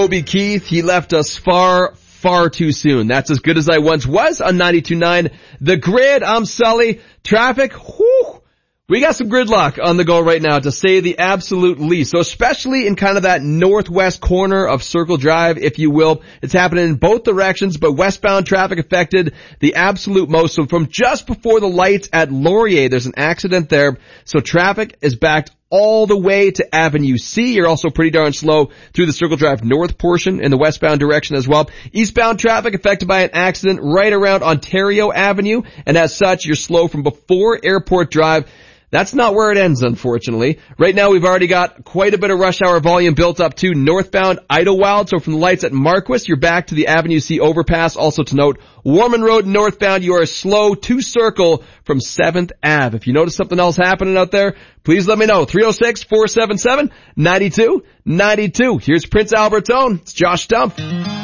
Toby Keith, he left us far too soon. That's As Good As I Once Was on 92.9 The Grid. I'm Sully. Traffic, whew. We got some gridlock on the go right now, to say the absolute least. So especially in kind of that northwest corner of Circle Drive, if you will. It's happening in both directions, but westbound traffic affected the absolute most. So from just before the lights at Laurier, there's an accident there. So traffic is backed all the way to Avenue C. You're also pretty darn slow through the Circle Drive North portion in the westbound direction as well. Eastbound traffic affected by an accident right around Ontario Avenue, and as such, you're slow from before Airport Drive. That's not where it ends, unfortunately. Right now, we've already got quite a bit of rush hour volume built up to northbound Idlewild. So from the lights at Marquis, you're back to the Avenue C overpass. Also to note, Warman Road northbound, you are slow to Circle from 7th Ave. If you notice something else happening out there, please let me know. 306-477-9292. Here's Prince Albert's own. It's Josh Stumpf.